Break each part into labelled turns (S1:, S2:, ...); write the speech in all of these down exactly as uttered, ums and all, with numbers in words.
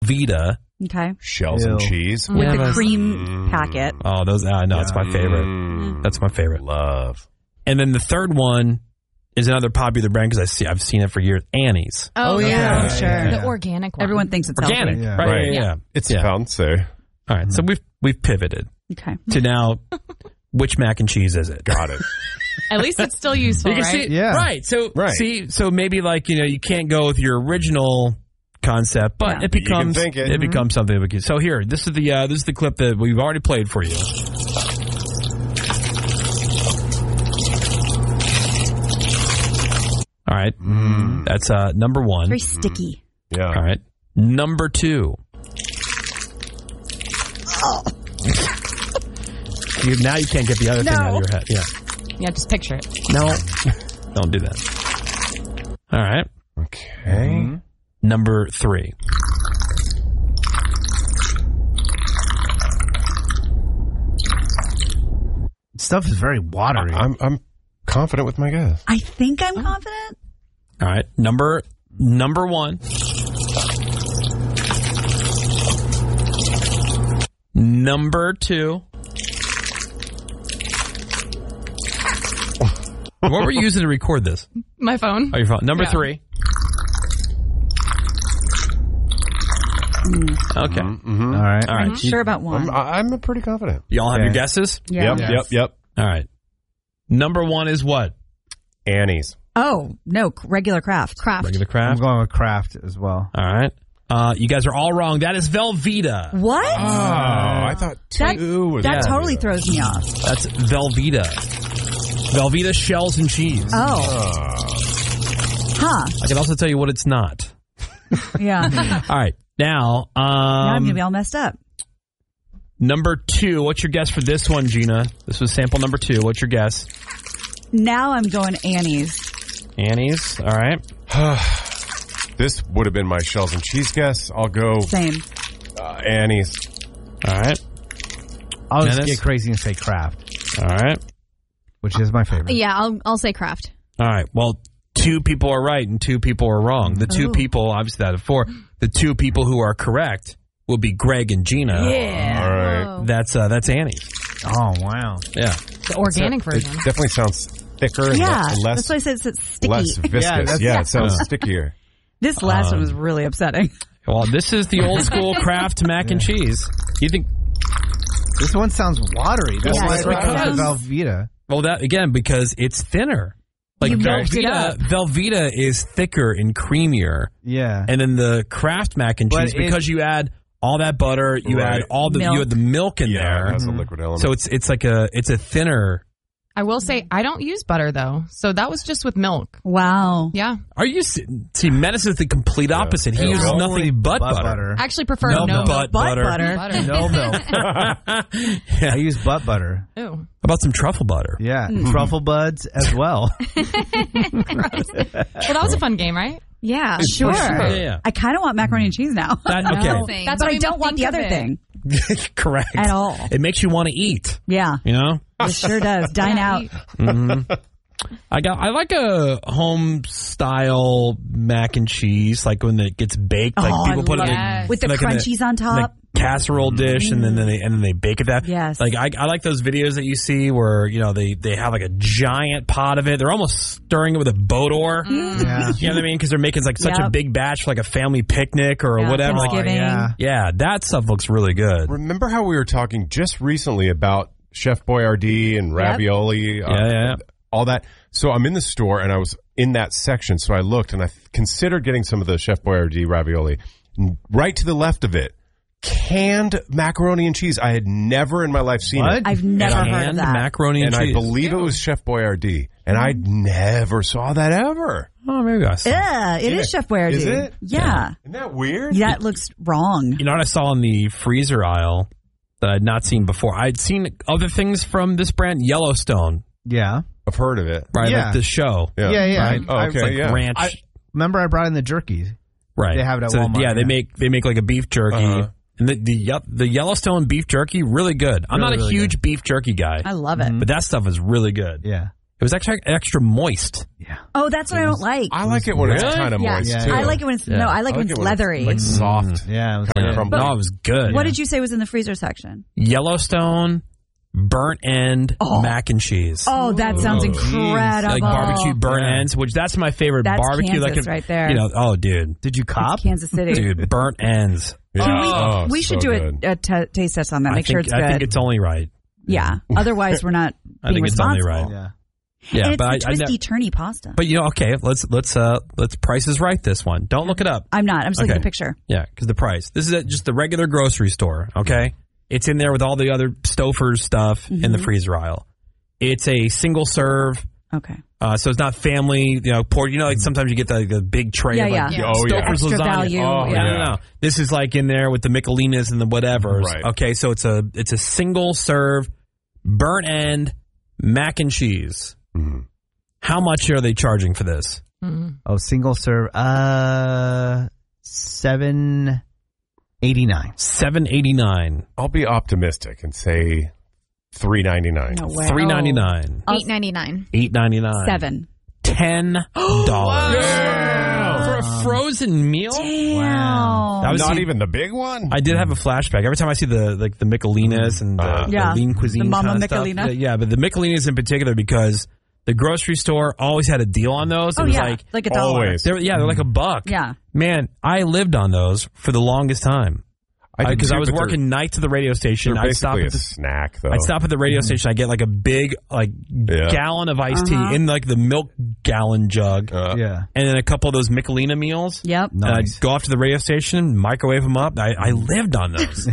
S1: Velveeta.
S2: Okay.
S3: Shells
S4: Ew.
S3: and cheese.
S2: With
S1: Yeah,
S2: the
S1: that's-
S2: cream
S3: Mm.
S2: packet.
S1: Oh, those. I know. It's my favorite.
S3: Mm.
S1: That's my favorite.
S3: Love.
S1: And then the third one is another popular brand because I see I've seen it for years. Annie's.
S5: Oh,
S4: yeah.
S5: yeah.
S2: Sure.
S4: Yeah.
S5: The organic one.
S2: Everyone thinks it's
S1: Organic.
S2: healthy.
S4: Yeah.
S1: Right.
S3: Right.
S1: Yeah. yeah.
S3: It's
S1: Yeah.
S3: fancy.
S1: All right. So we've we've pivoted
S2: Okay.
S1: to now. Which mac and cheese is it?
S3: Got it.
S5: At least it's still useful,
S1: You can
S5: right?
S1: see,
S4: Yeah.
S1: right. So
S3: Right.
S1: see, so maybe like you know you can't go with your original concept, but
S2: Yeah.
S1: it
S3: But you can
S1: becomes
S3: think it.
S1: it becomes something. We can, so here, this is the uh, this is the clip that we've already played for you. All right, that's uh, number one.
S2: Very sticky.
S3: Yeah.
S1: All right, number two. You, now you can't get the other thing out of your head. Yeah.
S5: Yeah, just picture it.
S1: No, don't do that. All right.
S3: Okay.
S1: Number three.
S4: Stuff is very watery.
S3: I'm I'm confident with my guess.
S2: I think I'm confident.
S1: All right. Number number one. Number two. What were you using to record this?
S5: My phone.
S1: Oh, your phone. Number
S5: Yeah.
S1: three. Okay.
S3: Mm-hmm.
S4: All right.
S1: All right.
S2: I'm sure about one.
S3: I'm, I'm pretty confident.
S1: Y'all have
S4: Okay.
S1: your guesses?
S2: Yeah.
S3: Yep.
S4: Yes.
S3: Yep. Yep.
S1: All right. Number one is what?
S3: Annie's.
S2: Oh, no, regular Kraft.
S5: Craft.
S1: Regular
S4: I'm
S1: Kraft.
S4: going with Kraft as well.
S1: All right. Uh, you guys are all wrong. That is Velveeta.
S2: What?
S3: Oh, I thought
S2: That-
S3: two was
S2: that
S1: yeah.
S2: totally throws me off.
S1: That's Velveeta. Velveeta shells and cheese.
S2: Oh. Huh.
S1: I can also tell you what it's not.
S2: Yeah. Now
S1: All right. Now, um,
S2: I'm going to be all messed up.
S1: number two. What's your guess for this one, Gina? This was sample number two. What's your guess?
S2: Now I'm going Annie's.
S1: Annie's. All right.
S3: This would have been my shells and cheese guess. I'll go
S2: Same.
S3: uh, Annie's.
S1: All right.
S4: I'll just
S1: Dennis?
S4: get crazy and say Kraft,
S1: All right.
S4: which is my favorite.
S6: Yeah, I'll I'll say Kraft.
S1: All right. Well, two people are right and two people are wrong. The two
S2: Ooh.
S1: people, obviously out of four, the two people who are correct will be Greg and Gina.
S2: Yeah.
S3: All right.
S6: Whoa.
S1: That's uh, that's Annie.
S4: Oh, wow.
S1: Yeah.
S5: The organic
S3: So
S5: version.
S3: It definitely sounds thicker and
S2: Yeah.
S3: le- and less,
S2: That's why I said it's sticky.
S3: less viscous.
S4: Yeah,
S3: Yeah,
S4: that's-
S3: it sounds
S1: Yeah.
S3: stickier.
S2: This last
S1: Um,
S2: one was really upsetting.
S1: Well, this is the old school Kraft mac and cheese. You think?
S4: This one sounds watery. That's
S2: Yeah,
S4: why
S2: it
S4: I
S2: does.
S4: thought Velveeta.
S1: Well, that again because it's thinner. Like
S2: You milked it
S1: Velveeta,
S2: up.
S1: Velveeta is thicker and creamier,
S4: Yeah.
S1: and then the Kraft mac and
S4: But
S1: cheese
S4: it-
S1: because you add all that butter, you
S3: Right.
S1: add all the
S2: Milk.
S1: you add the milk in
S3: Yeah, it
S1: there,
S3: has a liquid element.
S1: so it's it's like a it's a thinner.
S5: I will say I don't use butter though, so that was just with milk.
S2: Wow.
S5: Yeah,
S1: Are you see? see Menace is the complete opposite. He
S3: Yeah.
S1: uses
S3: Well,
S1: nothing but,
S4: butt
S1: butter.
S5: I actually prefer
S1: No,
S5: no,
S1: butt
S2: Butt
S1: butter.
S2: butter.
S5: butter.
S4: No milk. I use butt butter.
S5: Ew.
S1: How about some truffle butter?
S4: Yeah. Truffle buds as well.
S5: Well, that was a fun game, right?
S6: Yeah,
S2: Sure.
S1: Yeah, yeah, yeah.
S2: I kind of want macaroni and cheese now.
S1: That-
S6: No.
S1: okay,
S6: Thing.
S5: That's
S2: but
S5: what
S2: I
S5: made me
S2: don't want the
S5: think
S2: other
S5: of it.
S2: thing
S1: correct.
S2: at all.
S1: It makes you want to eat.
S2: Yeah.
S1: You know.
S2: It sure does. Dine
S5: Yeah,
S2: out.
S5: eat.
S1: Mm-hmm. I got. I like a home style mac and cheese, like when it gets baked. Like
S2: Oh,
S1: people
S2: I
S1: put it
S5: love
S1: in,
S5: it.
S2: With the
S1: like in
S2: crunchies on
S1: in
S2: top.
S1: the casserole dish, and then they and then they bake it that.
S2: Yes.
S1: Like I, I like those videos that you see where you know they they have like a giant pot of it. They're almost stirring it with a boat oar.
S4: Yeah.
S1: You know what I mean? Because they're making like such a
S2: Yep.
S1: big batch for like a family picnic or
S2: Yeah,
S1: whatever. Like,
S2: Thanksgiving.
S4: yeah.
S1: yeah, that stuff looks really good.
S3: Remember how we were talking just recently about Chef Boyardee and ravioli, uh,
S1: Yeah, yeah, yeah.
S3: all that? So I'm in the store and I was in that section. So I looked and I considered getting some of the Chef Boyardee ravioli. Right to the left of it, canned macaroni and cheese. I had never in my life seen
S4: What?
S3: it.
S2: I've never heard of
S1: Canned
S2: that.
S1: macaroni and,
S3: And I
S1: cheese.
S3: believe it was Chef Boyardee. And I never saw that ever.
S1: oh, maybe I saw.
S2: Yeah, it
S3: Yeah.
S2: is Chef Boyardee.
S3: Is it?
S2: Yeah.
S3: Isn't that weird?
S2: That looks wrong.
S1: You know what I saw in the freezer aisle that I'd not seen before? I'd seen other things from this brand, Yellowstone,
S4: Yeah.
S3: I've heard of it.
S1: right?
S4: Yeah.
S1: Like the show.
S3: Yeah.
S4: Yeah, yeah.
S1: Right?
S3: Oh,
S4: I-
S3: okay,
S1: It's like
S3: yeah.
S1: ranch.
S4: I, remember I brought in the jerky.
S1: right.
S4: they have it at
S1: So,
S4: Walmart,
S1: Yeah, they
S4: yeah.
S1: make they make like a beef jerky.
S3: Uh-huh.
S1: And the, the Ye- the Yellowstone beef jerky, really good. I'm
S4: Really,
S1: not a
S4: really
S1: huge
S4: good.
S1: beef jerky guy,
S2: I love it.
S1: but that stuff is really good.
S4: Yeah.
S1: It was actually extra moist.
S4: Yeah.
S2: Oh, that's what I don't like.
S3: I like it when it's
S1: Really?
S3: kind of
S2: yeah.
S3: moist
S4: Yeah.
S3: too.
S2: I like it when it's no. I like
S3: I
S2: when
S3: like
S2: it's
S3: it when
S2: leathery.
S3: like soft.
S4: Yeah. It was
S3: Kinda
S4: good.
S3: crumble.
S1: No, it was good.
S2: What did you say was in the freezer section?
S1: Yellowstone burnt end
S2: Oh.
S1: mac and cheese.
S2: Oh, that sounds
S3: Oh,
S2: incredible.
S1: Like barbecue burnt
S4: Yeah.
S1: ends, which that's my favorite
S2: That's
S1: barbecue. like
S2: Kansas
S1: if-
S2: right there.
S1: You know, oh, dude,
S4: Did you cop?
S2: It's Kansas City.
S1: dude, burnt ends.
S3: Yeah.
S2: Can we,
S3: Oh,
S2: we
S3: so
S2: should do
S3: good.
S2: a, a t- taste test on that.
S1: I
S2: Make sure
S1: think-
S2: it's
S1: I
S2: good.
S1: think it's only right.
S2: yeah. Otherwise, we're not
S1: I
S2: being
S1: think it's only
S2: responsible.
S1: right.
S4: Yeah.
S1: Yeah,
S2: and it's
S1: but
S2: the
S1: I, I
S2: twisty,
S1: ne-
S2: turny pasta.
S1: but you know, okay, let's let's uh let's Price is Right this one. Don't look it up.
S2: I'm not. I'm just looking
S1: Okay.
S2: at the picture.
S1: Yeah, because the price. This is at just the regular grocery store. Okay, it's in there with all the other Stouffer's stuff in
S2: Mm-hmm.
S1: the freezer aisle. It's a single serve.
S2: Okay.
S1: Uh, so it's not family, you know, pork. You know, like sometimes you get the, the big tray
S2: Yeah,
S1: of like
S2: yeah.
S3: Oh, yeah.
S1: Stouffer's
S2: Extra
S1: lasagna.
S2: value.
S3: Oh,
S2: yeah.
S1: No, no, no. This is like in there with the Michelinas and the whatever.
S3: Right.
S1: Okay, so it's a it's a single serve burnt end mac and cheese.
S3: Mhm.
S1: How much are they charging for this?
S4: Oh, single serve. Uh, seven eighty nine.
S1: Seven eighty nine,
S3: I'll be optimistic and say three ninety nine.
S2: No way.
S1: three ninety nine,
S5: Eight ninety nine.
S1: eight ninety nine,
S2: Seven.
S1: ten dollars
S3: Yeah.
S1: for a frozen meal.
S2: Damn.
S1: I was
S3: Not
S1: seeing-
S3: even the big one.
S1: I did have a flashback every time I see the like the Michelinas and the,
S3: Uh,
S1: the
S2: Yeah.
S1: lean cuisine
S2: The Mama
S1: kind of stuff.
S2: Michelina.
S1: The- Yeah, but the Michelinas in particular because the grocery store always had a deal on those. It
S2: Oh,
S1: was
S2: yeah.
S1: like
S2: Like a dollar.
S3: Always.
S1: they're yeah they're like a buck.
S2: Yeah.
S1: Man, I lived on those for the longest time
S3: did
S1: because I,
S3: too,
S1: was
S3: but they're-
S1: working nights at the radio station.
S3: They're
S1: I'd stop
S3: basically
S1: at
S3: a
S1: the
S3: snack, though.
S1: I'd stop at the radio station. I get like a big like
S3: Yeah.
S1: gallon of iced
S2: Uh-huh.
S1: tea in like the milk gallon jug,
S3: Uh,
S4: Yeah.
S1: and then a couple of those Michelina meals.
S2: Yep.
S1: And I'd
S4: Nice.
S1: go off to the radio station, microwave them up. I, I lived on those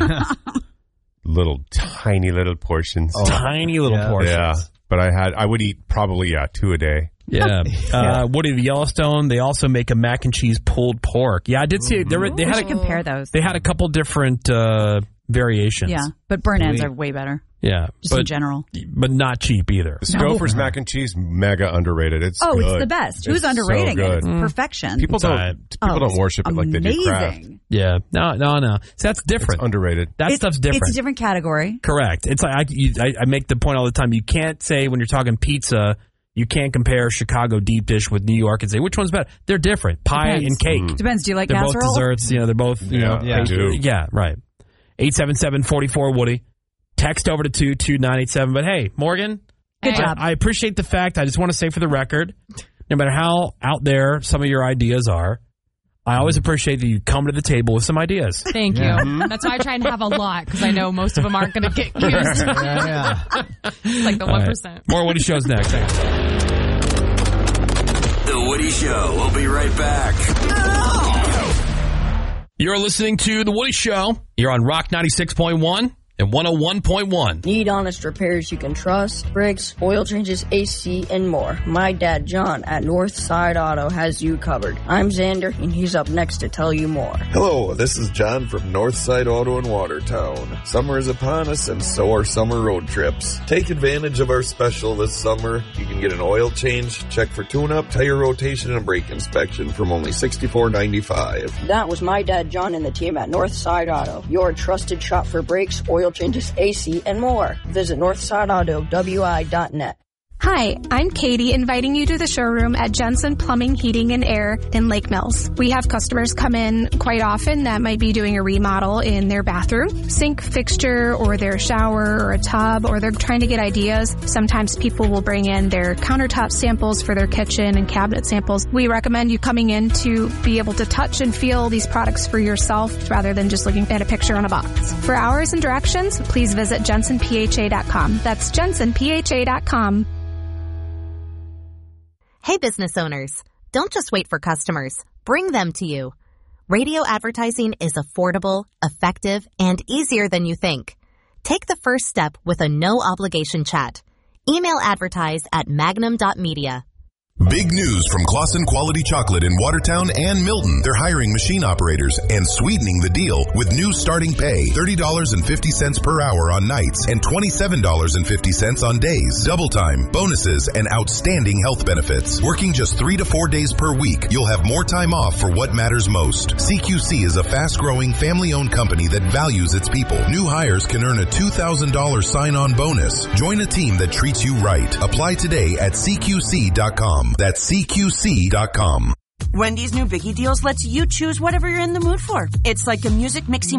S3: Little tiny little portions.
S1: tiny little
S4: Yeah.
S1: portions.
S3: Yeah, but I had I would eat probably yeah two a day.
S1: Yeah. Uh, Woody, the Yellowstone, they also make a mac and cheese pulled pork. Yeah, I did see it. They, were, they
S2: We
S1: had
S2: should
S1: a,
S2: compare those.
S1: they had a couple different uh, variations.
S2: Yeah. But burn ends
S4: Sweet.
S2: are way better,
S1: Yeah.
S2: just in
S1: But,
S2: general.
S1: but not cheap either.
S3: The Stouffer's mac and cheese mega underrated. It's
S2: Oh,
S3: good.
S2: it's the best. Who's
S3: It's
S2: underrating
S3: so
S2: it?
S3: good.
S2: It's perfection.
S3: People don't
S1: Right.
S3: people
S2: Oh,
S3: don't
S2: it's
S3: worship it like they do craft.
S2: amazing.
S1: Yeah. No, no, no. So that's
S3: It's
S1: different.
S3: underrated.
S1: that
S2: It's-
S1: stuff's different.
S2: It's a different category.
S1: Correct. It's like I, you, I, I make the point all the time. You can't say when you're talking pizza, you can't compare Chicago deep dish with New York and say which one's better. They're different. Pie
S2: Depends.
S1: and cake.
S2: Depends. Do you like
S1: They're
S2: casserole?
S1: both desserts. You know, they're both, you
S3: Yeah,
S1: know,
S3: I
S1: pastry-
S3: do.
S1: Yeah, right. eight seven seven, four four, Woody. Text over to two two nine eight seven. But hey, Morgan,
S2: Good
S1: I,
S2: job.
S1: I appreciate the fact. I just want to say for the record, no matter how out there some of your ideas are, I always appreciate that you come to the table with some ideas.
S5: Thank you. That's why I try and have a lot because I know most of them aren't going to get used.
S4: Yeah, yeah.
S5: like the
S1: All
S5: one
S1: right.
S5: percent.
S1: More Woody shows next. Thanks.
S6: The Woody Show. We'll be right back.
S1: You're listening to The Woody Show. You're on Rock ninety-six point one and one oh one point one.
S7: Need honest repairs you can trust, brakes, oil changes, A C, and more. My dad, John, at Northside Auto has you covered. I'm Xander, and he's up next to tell you more.
S8: Hello, this is John from Northside Auto in Watertown. Summer is upon us, and so are summer road trips. Take advantage of our special this summer. You can get an oil change, check for tune-up, tire rotation, and brake inspection from only sixty-four ninety-five.
S7: That was my dad, John, and the team at Northside Auto, your trusted shop for brakes, oil changes, A C, and more. Visit northside auto w i dot net.
S9: Hi, I'm Katie, inviting you to the showroom at Jensen Plumbing, Heating, and Air in Lake Mills. We have customers come in quite often that might be doing a remodel in their bathroom, sink fixture, or their shower, or a tub, or they're trying to get ideas. Sometimes people will bring in their countertop samples for their kitchen and cabinet samples. We recommend you coming in to be able to touch and feel these products for yourself rather than just looking at a picture on a box. For hours and directions, please visit jensen p h a dot com. That's jensen p h a dot com.
S10: Hey business owners, don't just wait for customers. Bring them to you. Radio advertising is affordable, effective, and easier than you think. Take the first step with a no-obligation chat. Email advertise at magnum dot media.
S11: Big news from Claussen Quality Chocolate in Watertown and Milton. They're hiring machine operators and sweetening the deal with new starting pay, thirty dollars and fifty cents per hour on nights and twenty-seven dollars and fifty cents on days. Double time, bonuses, and outstanding health benefits. Working just three to four days per week, you'll have more time off for what matters most. C Q C is a fast-growing, family-owned company that values its people. New hires can earn a two thousand dollars sign-on bonus. Join a team that treats you right. Apply today at C Q C dot com. That's C Q C dot com.
S12: Wendy's new Biggie Deals lets you choose whatever you're in the mood for. It's like a music mixing